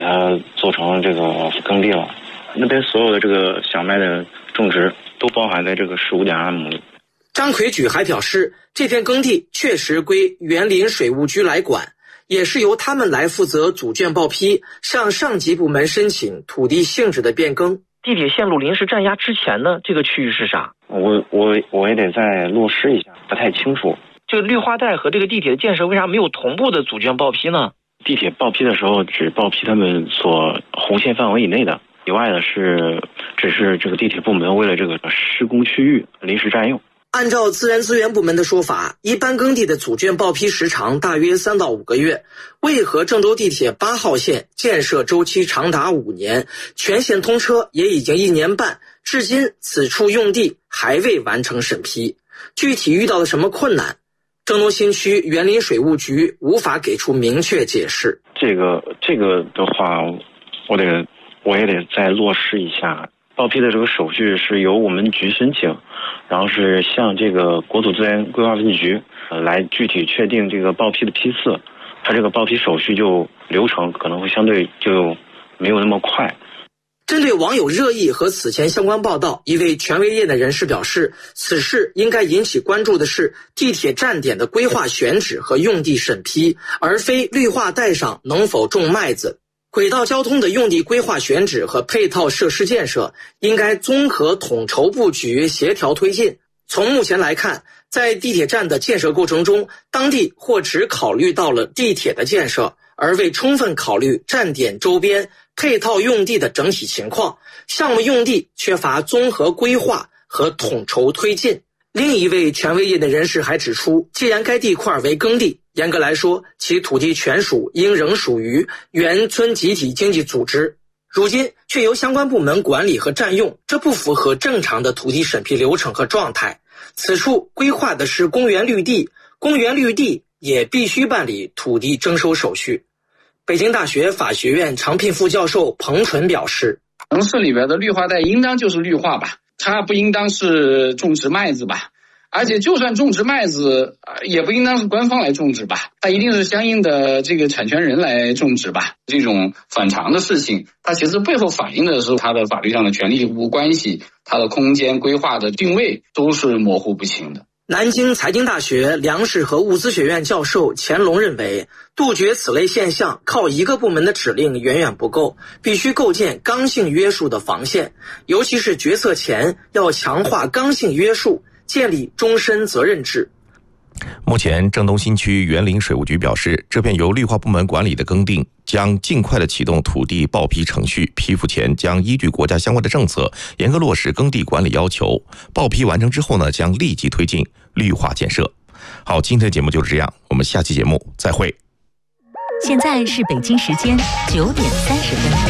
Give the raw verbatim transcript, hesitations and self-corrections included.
它做成这个耕地了。那边所有的这个小麦的种植都包含在这个十五点二亩里。 张奎举还表示，这片耕地确实归园林水务局来管，也是由他们来负责组卷报批，向上级部门申请土地性质的变更。 地铁线路临时占压之前呢，这个区域是啥？ 我我我也得再落实一下，不太清楚。 这个绿化带和这个地铁的建设为啥没有同步的组卷报批呢？ 地铁报批的时候只报批他们所红线范围以内的，以外的是只是这个地铁部门为了这个施工区域临时占用。 按照自然资源部门的说法，一般耕地的组卷报批时长大约三到五个月，为何郑州地铁八号线建设周期长达五年，全线通车也已经一年半，至今此处用地还未完成审批？具体遇到了什么困难？郑州新区园林水务局无法给出明确解释。 这个这个的话，我得我也得再落实一下。报批的这个手续是由我们局申请，然后是向这个国土资源规划分局呃来具体确定这个报批的批次，它这个报批手续就流程可能会相对就没有那么快。 针对网友热议和此前相关报道，一位权威业内人士表示，此事应该引起关注的是地铁站点的规划选址和用地审批，而非绿化带上能否种麦子。轨道交通的用地规划选址和配套设施建设应该综合统筹布局，协调推进。从目前来看，在地铁站的建设过程中，当地或只考虑到了地铁的建设，而未充分考虑站点周边配套用地的整体情况，项目用地缺乏综合规划和统筹推进。另一位权威业内人士还指出，既然该地块为耕地，严格来说，其土地权属应仍属于原村集体经济组织，如今却由相关部门管理和占用，这不符合正常的土地审批流程和状态。此处规划的是公园绿地，公园绿地也必须办理土地征收手续。北京大学法学院常聘副教授彭纯表示， 城市里边的绿化带应当就是绿化吧，它不应当是种植麦子吧，而且就算种植麦子也不应当是官方来种植吧，它一定是相应的这个产权人来种植吧。这种反常的事情，它其实背后反映的是它的法律上的权利义务关系，它的空间规划的定位都是模糊不清的。 南京财经大学粮食和物资学院教授钱龙认为，杜绝此类现象靠一个部门的指令远远不够，必须构建刚性约束的防线，尤其是决策前要强化刚性约束，建立终身责任制。 目前郑东新区园林水务局表示，这片由绿化部门管理的耕地将尽快的启动土地报批程序，批复前将依据国家相关的政策严格落实耕地管理要求，报批完成之后呢，将立即推进绿化建设。好，今天的节目就是这样，我们下期节目再会。 现在是北京时间九点三十分。